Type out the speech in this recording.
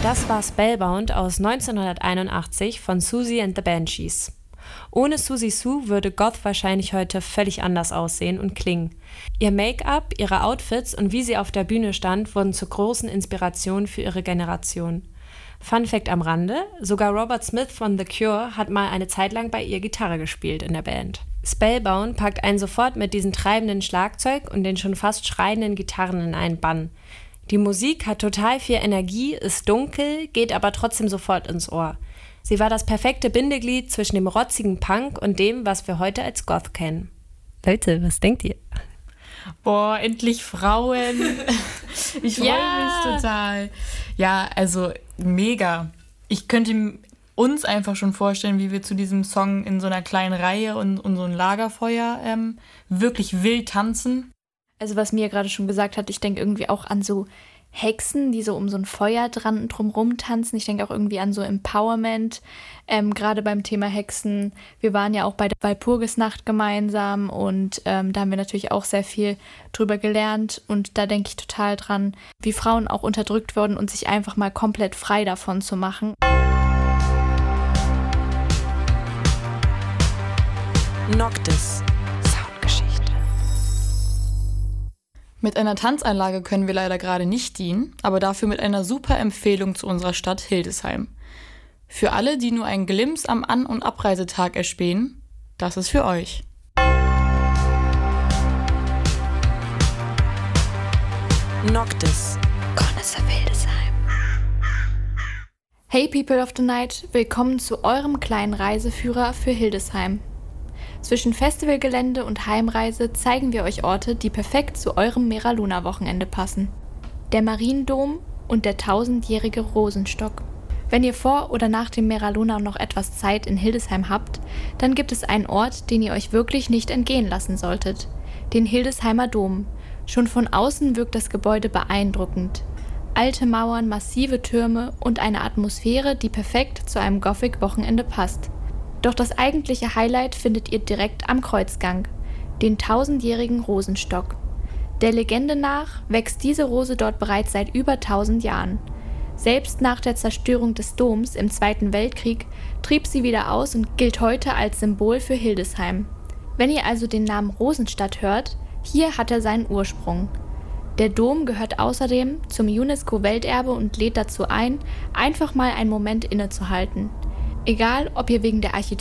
Das war Spellbound aus 1981 von Siouxsie and the Banshees. Ohne Siouxsie Sioux würde Goth wahrscheinlich heute völlig anders aussehen und klingen. Ihr Make-up, ihre Outfits und wie sie auf der Bühne stand, wurden zur großen Inspiration für ihre Generation. Fun Fact am Rande: Sogar Robert Smith von The Cure hat mal eine Zeit lang bei ihr Gitarre gespielt in der Band. Spellbound packt einen sofort mit diesem treibenden Schlagzeug und den schon fast schreienden Gitarren in einen Bann. Die Musik hat total viel Energie, ist dunkel, geht aber trotzdem sofort ins Ohr. Sie war das perfekte Bindeglied zwischen dem rotzigen Punk und dem, was wir heute als Goth kennen. Leute, was denkt ihr? Boah, endlich Frauen. Ich freue mich total. Ja, also mega. Ich könnte uns einfach schon vorstellen, wie wir zu diesem Song in so einer kleinen Reihe und so ein Lagerfeuer wirklich wild tanzen. Also was Mia gerade schon gesagt hat, ich denke irgendwie auch an so Hexen, die so um so ein Feuer drumrum tanzen. Ich denke auch irgendwie an so Empowerment, gerade beim Thema Hexen. Wir waren ja auch bei der Walpurgisnacht gemeinsam und da haben wir natürlich auch sehr viel drüber gelernt. Und da denke ich total dran, wie Frauen auch unterdrückt wurden und sich einfach mal komplett frei davon zu machen. Noctis. Mit einer Tanzanlage können wir leider gerade nicht dienen, aber dafür mit einer super Empfehlung zu unserer Stadt Hildesheim. Für alle, die nur einen Glimpse am An- und Abreisetag erspähen, das ist für euch. Noctis. Connoisseur Hildesheim. Hey People of the Night, willkommen zu eurem kleinen Reiseführer für Hildesheim. Zwischen Festivalgelände und Heimreise zeigen wir euch Orte, die perfekt zu eurem Mera-Luna-Wochenende passen. Der Mariendom und der 1000-jährige Rosenstock. Wenn ihr vor oder nach dem Mera-Luna noch etwas Zeit in Hildesheim habt, dann gibt es einen Ort, den ihr euch wirklich nicht entgehen lassen solltet. Den Hildesheimer Dom. Schon von außen wirkt das Gebäude beeindruckend. Alte Mauern, massive Türme und eine Atmosphäre, die perfekt zu einem Gothic-Wochenende passt. Doch das eigentliche Highlight findet ihr direkt am Kreuzgang, den 1000-jährigen Rosenstock. Der Legende nach wächst diese Rose dort bereits seit über 1000 Jahren. Selbst nach der Zerstörung des Doms im Zweiten Weltkrieg trieb sie wieder aus und gilt heute als Symbol für Hildesheim. Wenn ihr also den Namen Rosenstadt hört, hier hat er seinen Ursprung. Der Dom gehört außerdem zum UNESCO-Welterbe und lädt dazu ein, einfach mal einen Moment innezuhalten. Egal, ob ihr wegen der Architektur